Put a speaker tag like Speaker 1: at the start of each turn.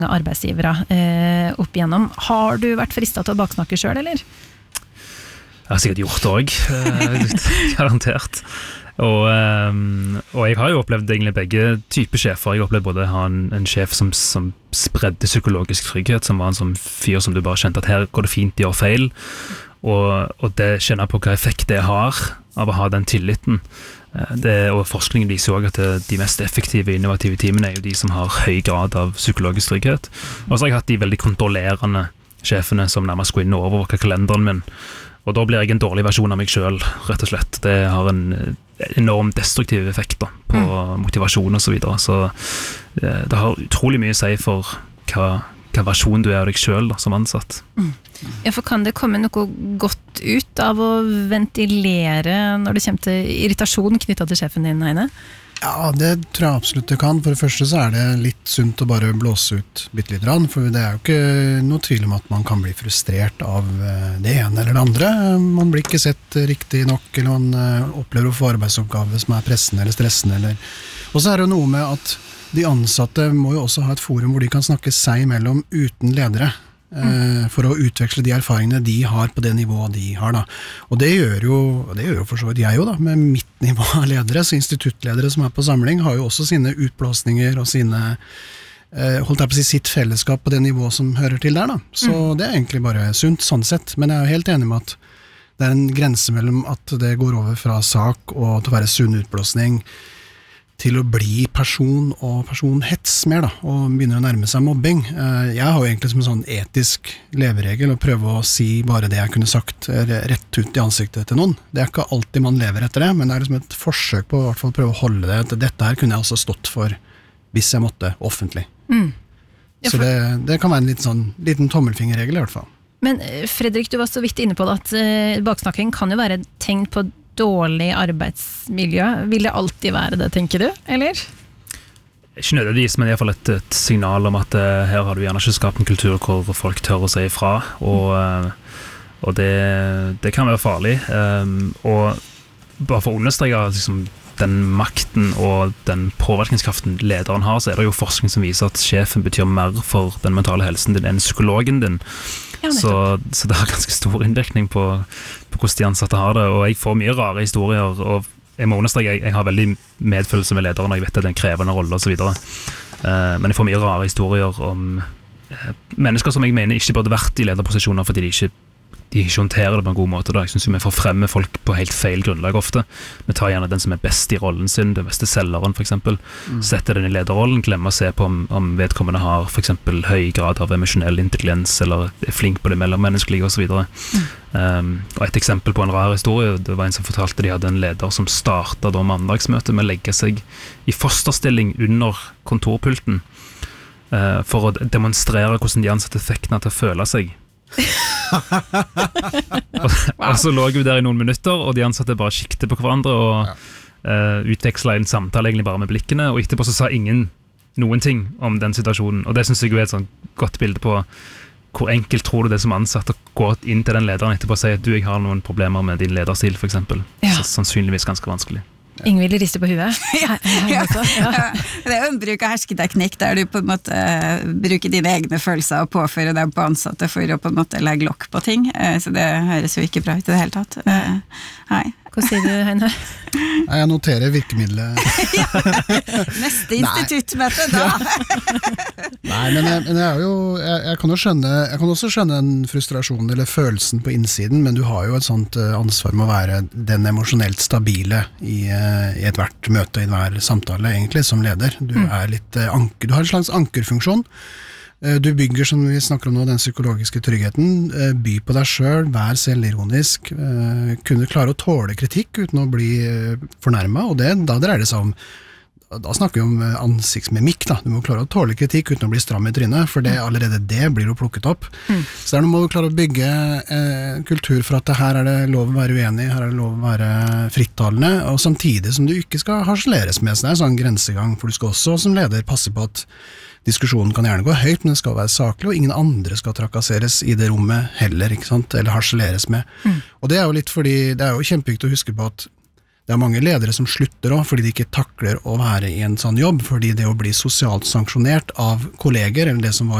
Speaker 1: arbeidsgivere opp igjennom. Har du vært fristet til å baksnakke selv, eller?
Speaker 2: Jeg har sikkert gjort det også, garantert. Og jeg har jo opplevd egentlig begge typer sjefer. Jeg har opplevd både å ha en sjef som spredde psykologisk trygghet, som var en sånn fyr som du bare kjente at her går det fint, de gjør feil, og det kjenner på hva effekt det har av å ha den tilliten. Og forskningen viser også at de mest effektive innovative teamene er jo de som har høy grad av psykologisk trygghet. Og så har jeg hatt de veldig kontrollerende sjefene som nærmest går inn og overvåker kalenderen min, og da blir jeg en dårlig versjon av meg selv, rett og slett. Det har en enorm destruktiv effekt da, på motivasjon og så videre, så det har utrolig mye å si for hva versjon du er av deg selv da, som ansatt.
Speaker 1: Ja, for kan det komme noe godt ut av å ventilere når det kommer til irritasjon knyttet til sjefen din, Heine?
Speaker 3: Ja, det tror jeg absolutt det kan. For det første så er det litt sunt å bare blåse ut bitte litt rann, for det er jo ikke noe tvil om at man kan bli frustrert av det ene eller det andre. Man blir ikke sett riktig nok, eller man opplever å få arbeidsoppgaver som er pressende eller stressende. Og så er det jo noe med at de ansatte må jo også ha et forum hvor de kan snakke seg imellom uten ledere, for å utveksle de erfaringene de har på det nivået de har da. Og det gjør jo for så vidt jeg jo da, med mitt nivå av ledere, så instituttledere som er på samling har jo også sine utblåsninger og sine, holdt jeg på å si, sitt fellesskap på det nivået som hører til der da. Så det er egentlig bare sunt sånn sett, men jeg er jo helt enig med at det er en grense mellom at det går over fra sak og til å være sunn utblåsning til å bli person og personhets mer da, og begynner å nærme seg mobbing. Jeg har jo egentlig som en sånn etisk leveregel å prøve å si bare det jeg kunne sagt rett ut i ansiktet til noen. Det er ikke alltid man lever etter det, men det er liksom et forsøk på å i hvert fall prøve å holde det, at dette her kunne jeg også stått for hvis jeg måtte offentlig. Ja, så det kan være en liten tommelfingerregel i hvert fall. Men
Speaker 1: Fredrik, du var så vidt inne på det at baksnakking kan jo være et tegn på dårlig arbeidsmiljø. Vil det alltid være det, tenker du, eller?
Speaker 2: Ikke nødvendigvis, men i hvert fall et signal om at her har du gjerne ikke skapt en kultur hvor folk tør å si ifra, og det kan være farlig. Og bare for å understreke liksom, den makten og den påvirkningskraften lederen har, så er det jo forskning som viser at sjefen betyr mer for den mentale helsen din enn psykologen din. Ja, så det har ganske stor innvirkning på hvordan de ansatte har det, og jeg får mye rare historier, og jeg må understreke, jeg har veldig medfølelse med lederen, og jeg vet at det er en krevende rolle og så videre. Men jeg får mye rare historier om mennesker som jeg mener ikke burde vært i lederposisjoner fordi de ikke håndterer det på en god måte. Da. Jeg synes jo vi forfremmer folk på helt feil grunnlag ofte. Vi tar gjerne den som er best i rollen sin, den beste selgeren for eksempel, setter den i lederrollen, glemmer å se på om vedkommende har for eksempel høy grad av emosjonell intelligens, eller er flink på det mellommenneskelige og så videre. Og et eksempel på en rar historie, det var en som fortalte de hadde en leder som startet da mandagsmøtet med å legge seg i fosterstilling under kontorpulten for å demonstrere hvordan de ansatte fikk den til å føle seg. Og så lå vi der i noen minutter, og de ansatte bare kikket på hverandre og utvekslet en samtale egentlig bare med blikkene, og etterpå så sa ingen noen ting om den situasjonen, og det synes jeg er et sånn godt bilde på hvor enkelt tror du det som ansatt å gå inn til den lederen etterpå og si at jeg har noen problemer med din lederstil for eksempel. Så sannsynligvis ganske vanskelig.
Speaker 1: Ingvild rister på huet.
Speaker 4: Det er jo en bruk av hersketeknikk der du på en måte bruker dine egne følelser og påfører dem på ansatte for å på en måte legge lokk på ting, så det høres jo ikke bra ut i det hele tatt. Nei.
Speaker 1: Hva sier du, Heine?
Speaker 3: Jeg noterer virkemidlet.
Speaker 4: Neste instituttmøte da.
Speaker 3: Nei, men jeg kan også skjønne en frustrasjon eller følelsen på innsiden, men du har jo et sånt ansvar med å være den emosjonelt stabile i et hvert møte, i hver samtale egentlig, som leder. Du har en slags ankerfunksjon. Du bygger, som vi snakker om nå, den psykologiske tryggheten, by på deg selv, vær selvironisk, kunne klare å tåle kritikk uten å bli fornærmet, og da dreier det seg om, da snakker vi om ansiktsmimikk da, du må klare å tåle kritikk uten å bli stram i trynet, for allerede det blir jo plukket opp. Så der må du klare å bygge kultur for at her er det lov å være uenig, her er det lov å være frittalende, og samtidig som du ikke skal harseleres med, så det er en sånn grensegang, for du skal også som leder passe på at diskusjonen kan gjerne gå høyt, men det skal være saklig, og ingen andre skal trakasseres i det rommet heller, ikke sant? Eller harseleres med. Og det er jo litt fordi, det er jo kjempeviktig å huske på at Det mange ledere som slutter også, fordi de ikke takler å være i en sånn jobb, fordi det å bli sosialt sanksjonert av kolleger, eller det som var